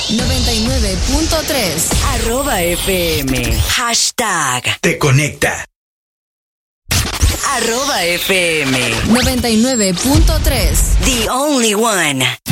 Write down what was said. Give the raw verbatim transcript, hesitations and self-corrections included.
noventa y nueve punto tres. Arroba F M. Hashtag. Te conecta. Arroba F M. noventa y nueve punto tres. The only one.